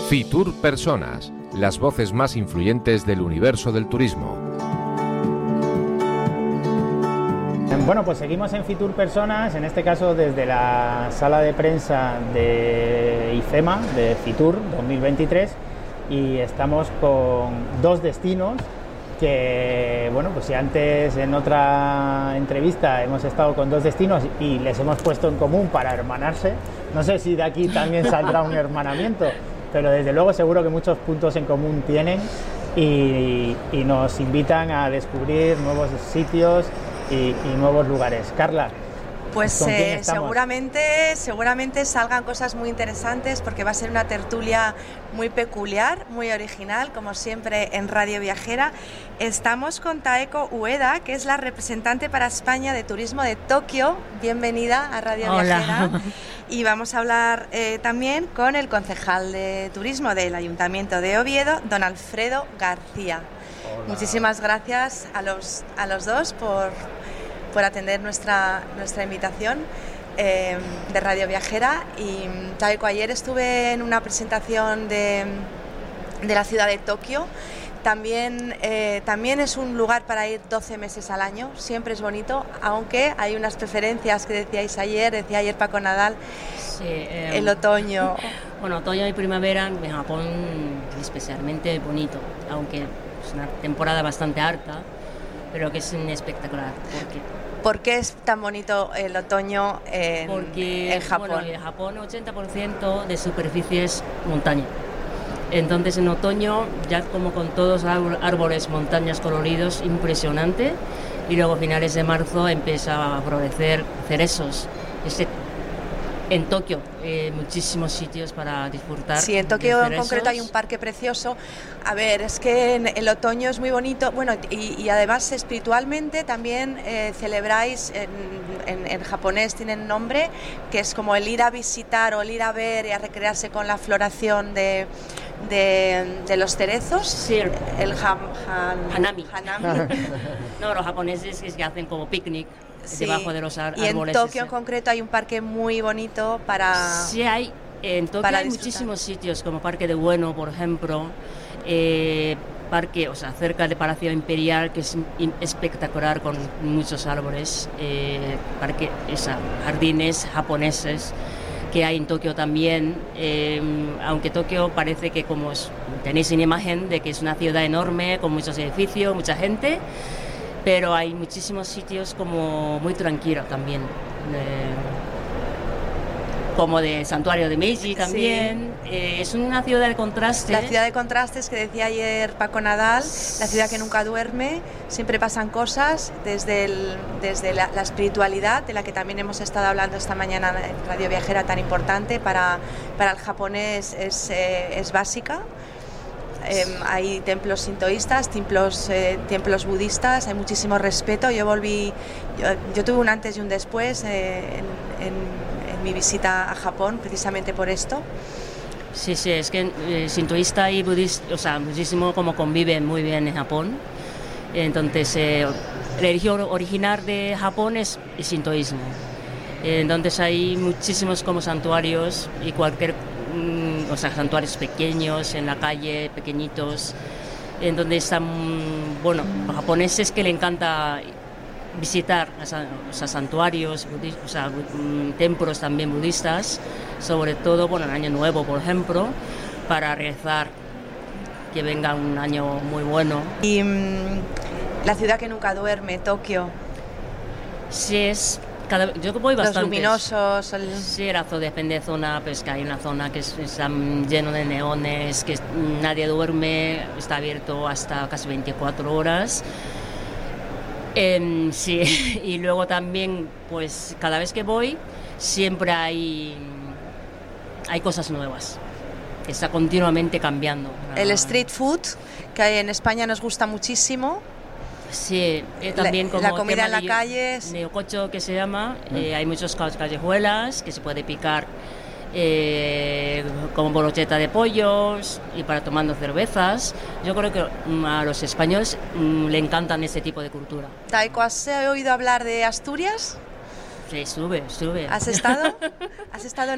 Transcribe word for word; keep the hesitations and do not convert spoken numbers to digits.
Fitur Personas, las voces más influyentes del universo del turismo. Bueno, pues seguimos en Fitur Personas, en este caso desde la sala de prensa de IFEMA, de Fitur dos mil veintitrés, y estamos con dos destinos que, bueno, pues si antes en otra entrevista hemos estado con dos destinos y les hemos puesto en común para hermanarse, no sé si de aquí también saldrá un hermanamiento, pero desde luego seguro que muchos puntos en común tienen y, y nos invitan a descubrir nuevos sitios y, y nuevos lugares. Carla, pues eh, seguramente, seguramente salgan cosas muy interesantes porque va a ser una tertulia muy peculiar, muy original, como siempre en Radio Viajera. Estamos con Taeko Ueda, que es la representante para España de Turismo de Tokio. Bienvenida a Radio Hola. Viajera. Y vamos a hablar eh, también con el concejal de Turismo del Ayuntamiento de Oviedo, don Alfredo García. Hola. Muchísimas gracias a los, a los dos por... por atender nuestra, nuestra invitación eh, de Radio Viajera. Y Taeko, ayer estuve en una presentación de, de la ciudad de Tokio. También, eh, también es un lugar para ir doce meses al año, siempre es bonito, aunque hay unas preferencias que decíais ayer, decía ayer Paco Nadal, sí, eh, el otoño. Bueno, otoño y primavera en Japón es especialmente bonito, aunque es una temporada bastante harta, pero que es espectacular. Porque ¿Por qué es tan bonito el otoño en, Porque, en Japón? Bueno, en Japón ochenta por ciento de superficie es montaña. Entonces en otoño, ya como con todos árboles, montañas coloridos, impresionante. Y luego a finales de marzo empieza a florecer cerezos. Este, en Tokio, eh, muchísimos sitios para disfrutar. Sí, en Tokio en concreto hay un parque precioso. A ver, es que en el otoño es muy bonito. Bueno, y, y además espiritualmente también eh, celebráis, en, en, en japonés tienen nombre, que es como el ir a visitar o el ir a ver y a recrearse con la floración de, de, de los cerezos. Sí, el, el ham, han, hanami. hanami. No, los japoneses que hacen como picnic. Sí. Debajo de los árboles. Y en Tokio en concreto hay un parque muy bonito para... Sí, hay, en Tokio hay disfrutar. Muchísimos sitios, como Parque de Ueno, por ejemplo, eh, parque, o sea, cerca del Palacio Imperial, que es espectacular con muchos árboles, eh, parque, esa, jardines japoneses que hay en Tokio también, eh, aunque Tokio parece que, como es, tenéis una imagen de que es una ciudad enorme, con muchos edificios, mucha gente, pero hay muchísimos sitios como muy tranquilos también, eh, como de Santuario de Meiji también. Sí. Eh, es una ciudad de contrastes. La ciudad de contrastes que decía ayer Paco Nadal, la ciudad que nunca duerme, siempre pasan cosas, desde, el, desde la, la espiritualidad, de la que también hemos estado hablando esta mañana en Radio Viajera, tan importante para, para el japonés, es, eh, es básica. Eh, hay templos sintoístas, templos, eh, templos budistas, hay muchísimo respeto. Yo volví, yo, yo tuve un antes y un después eh, en, en, en mi visita a Japón, precisamente por esto. Sí, sí, es que eh, sintoísta y budista, o sea, muchísimo como conviven muy bien en Japón. Entonces, eh, la religión original de Japón es el sintoísmo. Eh, entonces hay muchísimos como santuarios y cualquier o sea, santuarios pequeños en la calle, pequeñitos, en donde están, bueno, los japoneses que le encanta visitar, o sea, santuarios, o sea, templos también budistas, sobre todo, bueno, en Año Nuevo, por ejemplo, para rezar que venga un año muy bueno. Y mmm, la ciudad que nunca duerme, Tokio. Sí, es... Cada, yo voy bastante. Los luminosos. El... Sí, la zona, depende de zona, pues que hay una zona que es, está lleno de neones, que nadie duerme, está abierto hasta casi veinticuatro horas. Eh, sí, y luego también, pues cada vez que voy, siempre hay, hay cosas nuevas, que está continuamente cambiando. El street food, que en España nos gusta muchísimo. Sí, eh, también la, como la comida en la de, calle. Neococho, que se llama, mm. eh, hay muchos callejuelas que se puede picar eh, como brocheta de pollos y para tomando cervezas. Yo creo que mm, a los españoles mm, le encantan ese tipo de cultura. Taeko, ¿has oído hablar de Asturias? Sí, sube, sube. ¿Has estado? ¿Has estado en